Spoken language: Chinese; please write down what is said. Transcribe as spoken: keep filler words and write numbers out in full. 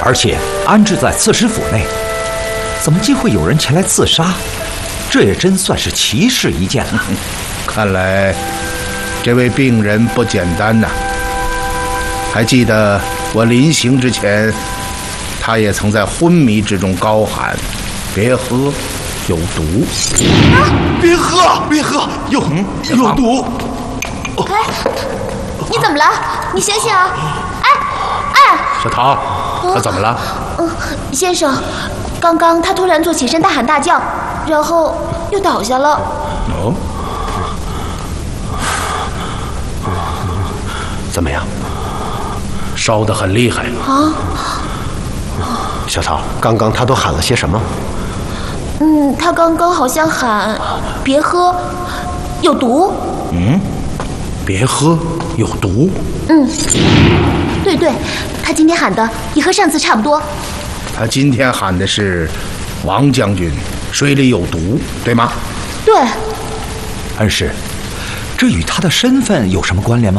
而且安置在刺史府内，怎么竟会有人前来自杀？这也真算是奇事一件了。 看来这位病人不简单呐、啊。还记得我临行之前，他也曾在昏迷之中高喊：“别喝，有毒！” 啊！别喝，别喝，有有毒！ 哎，你怎么了？你醒醒啊！哎哎， 小桃，他怎么了？ 嗯，先生，刚刚他突然坐起身，大喊大叫，然后又倒下了。 哦，怎么样？烧得很厉害啊！ 小桃，刚刚他都喊了些什么？ 嗯，他刚刚好像喊“别喝，有毒”。 嗯，别喝，有毒。 嗯，对对，他今天喊的也和上次差不多。 他今天喊的是“王将军水里有毒”，对吗？ 对。 恩师，这与他的身份有什么关联吗？